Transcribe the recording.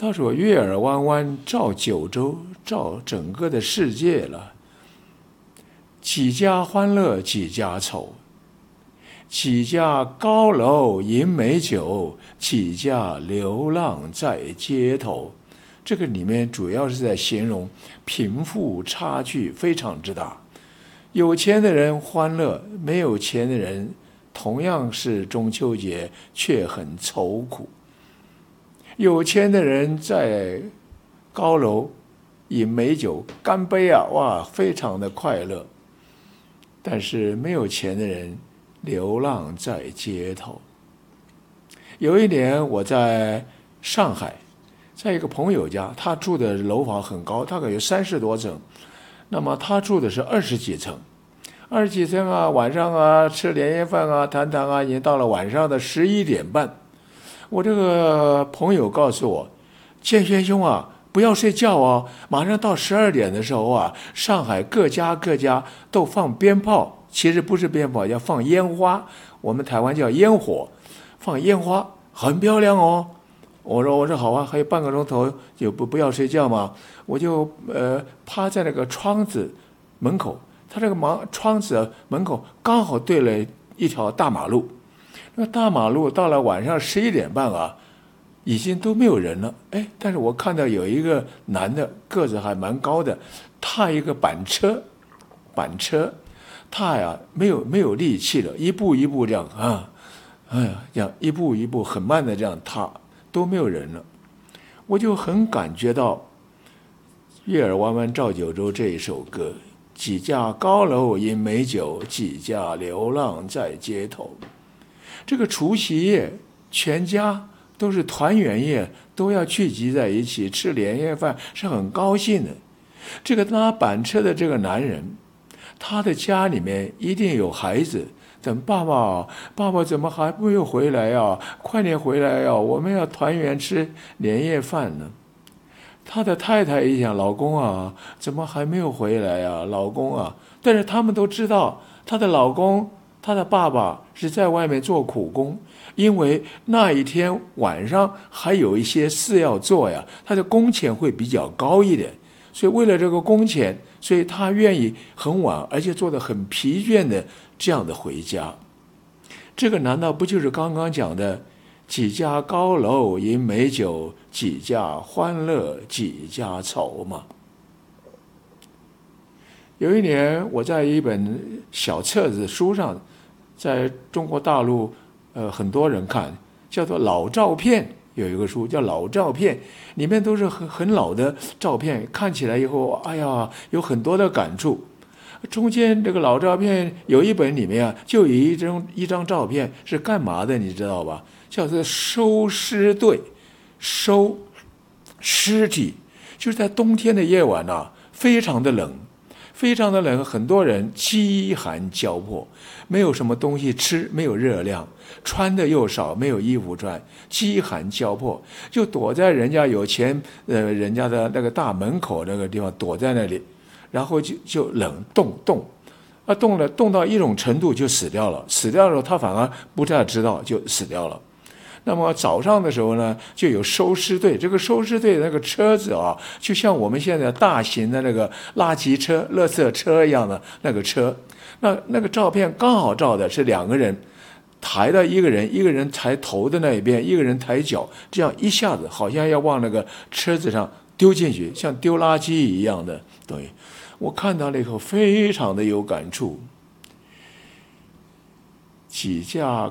他说月儿弯弯照九州，照整个的世界了。几家欢乐几家愁，几家高楼饮美酒，几家流浪在街头。这个里面主要是在形容贫富差距非常之大，有钱的人欢乐，没有钱的人同样是中秋节却很愁苦。有钱的人在高楼饮美酒干杯啊，哇，非常的快乐。但是没有钱的人流浪在街头。有一年我在上海，在一个朋友家，他住的楼房很高，大概有30多层，那么他住的是20几层，20几层啊，晚上啊吃年夜饭啊，谈谈啊，已经到了晚上的11点半。我这个朋友告诉我，建轩兄啊，不要睡觉哦，马上到12点的时候啊，上海各家都放鞭炮，其实不是鞭炮，要放烟花，我们台湾叫烟火，放烟花很漂亮哦。我说好啊，还有半个钟头就不要睡觉嘛，我就趴在那个窗子门口，他这个窗子门口刚好对了一条大马路。那大马路到了晚上11点半啊，已经都没有人了。哎，但是我看到有一个男的，个子还蛮高的，踏一个板车，踏呀没有力气了，一步一步这样啊，哎呀，这样一步一步很慢的这样踏，都没有人了。我就很感觉到月儿弯弯照九州这一首歌，几家高楼饮美酒，几家流浪在街头。这个除夕夜，全家都是团圆夜，都要聚集在一起吃年夜饭，是很高兴的。这个拉板车的这个男人，他的家里面一定有孩子，等爸爸怎么还没有回来呀？快点回来呀！我们要团圆吃年夜饭呢。他的太太一想，老公啊，怎么还没有回来呀？老公啊，但是他们都知道，他的老公，他的爸爸是在外面做苦工，因为那一天晚上还有一些事要做呀，他的工钱会比较高一点，所以为了这个工钱，所以他愿意很晚，而且做得很疲倦的这样的回家。这个难道不就是刚刚讲的几家高楼饮美酒，几家欢乐几家愁吗？有一年我在一本小册子书上，在中国大陆很多人看，叫做老照片，有一个书叫老照片，里面都是很老的照片，看起来以后哎呀有很多的感触。中间这个老照片有一本里面啊，就有一张照片是干嘛的你知道吧？叫做收尸队，收尸体，就是在冬天的夜晚啊，非常的冷，很多人饥寒交迫，没有什么东西吃，没有热量，穿的又少，没有衣服穿，饥寒交迫，就躲在人家有钱人家的那个大门口那个地方躲在那里，然后就冷冻冻到一种程度就死掉了，死掉的时候他反而不太知道就死掉了。那么早上的时候呢，就有收尸队，这个收尸队那个车子啊，就像我们现在大型的那个垃圾车、垃圾车一样的那个车。那个照片刚好照的是2个人抬到一个人抬头的那一边，一个人抬脚，这样一下子好像要往那个车子上丢进去，像丢垃圾一样的东西。我看到了以后非常的有感触。几家